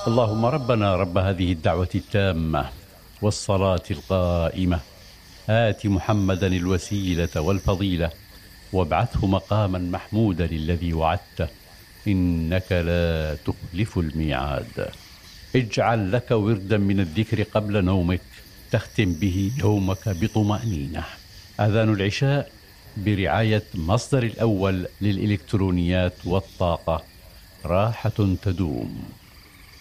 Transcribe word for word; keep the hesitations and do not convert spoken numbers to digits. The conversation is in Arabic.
اللهم ربنا رب هذه الدعوة التامة والصلاة القائمة آت محمدا الوسيلة والفضيلة وابعثه مقاما محمودا الذي وعدته إنك لا تخلف الميعاد. اجعل لك وردا من الذكر قبل نومك تختم به يومك بطمأنينة. أذان العشاء برعاية مصدر الأول للإلكترونيات والطاقة، راحة تدوم.